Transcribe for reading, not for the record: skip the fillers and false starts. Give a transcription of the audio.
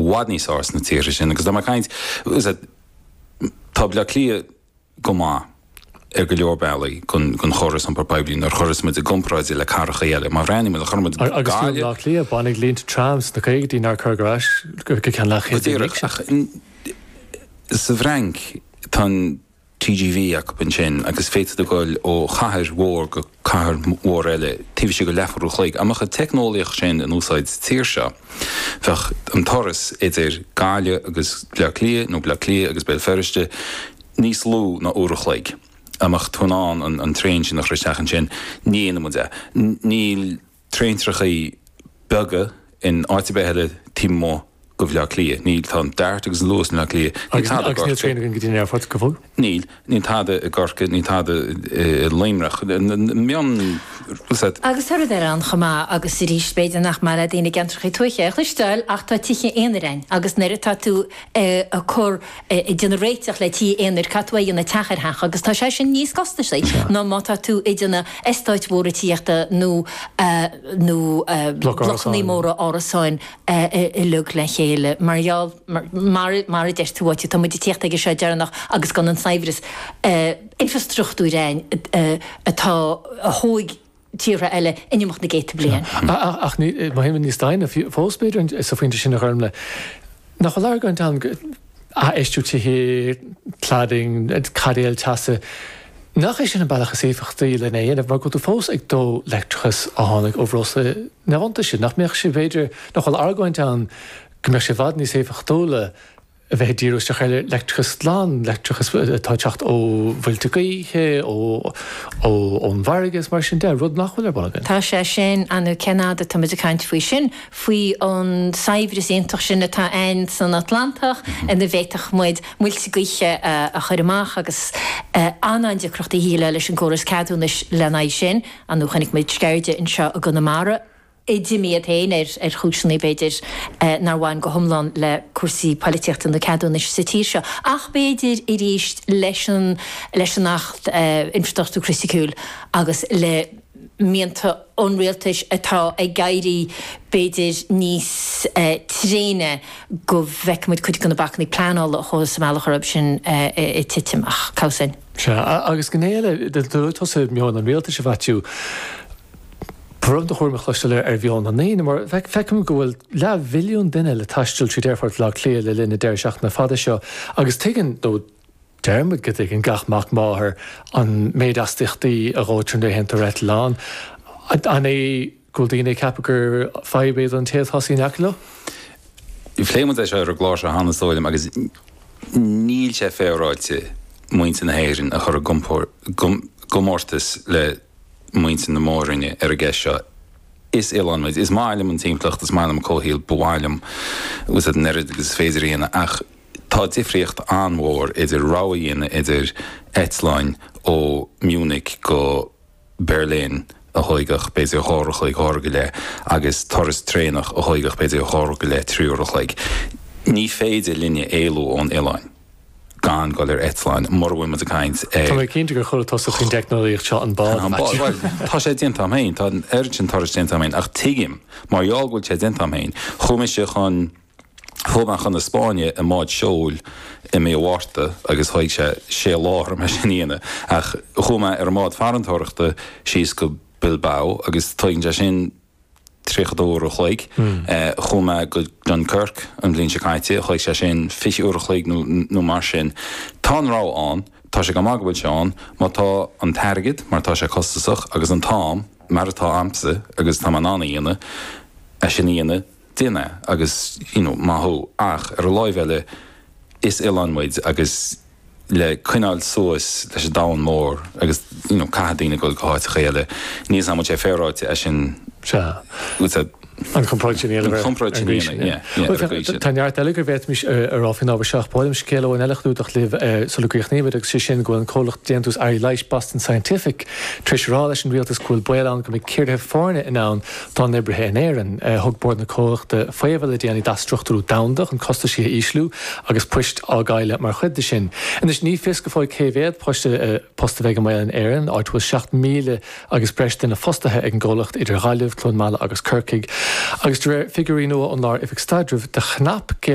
wadní sás na tíir sin, agus dá caint tá bla clia go má go leor bailí chun choras an parpablín ar choras mit a gompraid le carcha eile, má bhreaní me a chormid agus lá clia bannig línt trams na chéigtí nar chugrás go cean le sa bhreang tan TGV ach bin sin agus féit goil ó chathir mhór go chathir mhór eile tíh sé go lefarú chléig amach a technoliaach sin an úsáid tíir seo bheith an toras idir gáile agus bla clia nó bla clia agus beil ferriste níos lú na úra chléig amach túnán an tréin sin nach risteachan sin níana mu níl tréintrachaí bega in áitibeheile tímó go bhla clia, níl tá dart agus lús na clia. Agus níl tréin go dtíine ar fort go bhfuil? Níl táda a gorca, ní táda leimrach. Mion... Agus thuir ar an chumá agus i rís beidir nach mar a dtíine gentrachaí tuaiche leistáil ach tá tíche éanarein agus nuir tá tú a chur i dtíana réiteach le tí éanaar cathaí na techarthaach agus tá sé sin níos costa sé ná má tá tú i dtíana estáid mhór tíochta nó blochanní móra árasáin i lug le chéile mar deir túhaite tá muidir tíochta go sé dearnach agus gan an saibhras infrastruchtú rein atá a hóig tíra eile inimach na géite blian. Ach má himman níos dain a fósbeidir is a finte sin nach chumle. Nach a láir gan tan a eistú hé clading, cadéal tasa. Nach é sin an bailachas éfachtaí le éanamh mar go tú fós ag dó leictrachas a tháinig ó bhrosa nehanta sin nach meach sé bhéidir nach bhfuil argáint an go meach sé bhd níos éfachtóla a bheith díúteach eile leictrachas lán, leictrachas táteacht ó bhfuiltegaíthe ón bhargus mar sin de rud nachhfuil ar balagan. Tá sé sin anú cenáda tá muidir caint faoi sin, faoi an saibhras éontach sin atá ein san Atlantach in na bhéiteach muid muiltegaíthe a chuireamach agus anáide crochta híle leis an córas cadúnis lenaid sin, anú chanig muid sceirde in seo a Gunamara. Éidirmiad héin ar chúsnaí beidir nar bhain go thomlan le cuasaí políteacht an na cadúnis sa tír seo. Ach beidir i ríist leis an nacht infrastruchtú crisiciúil agus le mianta onréaltais atá ag gairí beidir níos tréine go bheicmuid chuid gona bachnaí plánála a chós meallach arab sin i titimach cásin. Agus gnéile tosa meán an réaltais a bhaitiú Prum de chóirrma chluisteile ar bheán na néine, mar feicim go bhfuil le bhilliún duine le taistil trí déirfort le clé le linna déir seach na fada seo, agus tuigeann dó dermid go ag an gachmach máthair an méid astichtaí a ráitrin de hentar réit lán. An é gúildaína ceapagur fáibéad an téad thosaí neclo? I phléimid é seo ar glás a hanasóilim agus níl sé féráite muinte na héirin a chur gomórtas le muinte na mórinne ar a gceisio is Ilanmuid, is máilem an tíimplacht, is máilem cóhíil bháilem ús an nerid agus féidiríana ach tá difriocht anmhór idir ráíine idir Etláin ó Múnich go Berlin a hoigach béidir chórach le chóga le agus toras trénach a hoigach béidir chóga le tríúrach le. Ní féidir linne éilú ón Iláin. Gan go ar Etláin, morhfuil me a caint. Tá mé cinnte gur chuir tosa chun technolíocht seo an bád. Tá sé dinta am tá an urgent toras dinta am ach tiigim, mar eolgúil sé dinta am chuimi sé chun fóban chun na Spáine a máid seoil i mé bhharta agus thoig sé láthar me sin íana ach chuma ar máid farantóireachta síos go Bilbao agus tuign de sin tríchadóra chléig chuma go Dunkirk an blin se caiite chuig sé sin 50 euro chléig nó mar sin tá rá an tá sé go magbail seán má tá an targid mar tá sé costasach agus an tám mar atá amsa agus tá an anna íana a sin íana duine agus máthó ach ar a láimhheile is Ilanmuid agus le cuineáil suas leis dáin mór agus caidína go cáid chéile níos am sé féráite a sin an compráidíile Táart eile gur bhéit mis ar áfin ábhar seach páim scéile an eileachúach libh sulúíochníomh agus sé sin goil an cólacht déanús airí leis Boston Scientific trisrá leis an rialtas cúil buán go mé céirthe fáne in ann tá nebrethe in éan thugbord na cólacht de féhile déanaí dastruchtú damdach an costa sí íslú agus puist ágáile mar chuide sin. And is ní fis go fáid céhéad posta bheith go mé an éan áitfuil 7 míle agus breistin na fostathe ag an ggólacht idir gáileh clón mála agus Kirkig. Agus figurí nua an lár ifig stadrih de chnap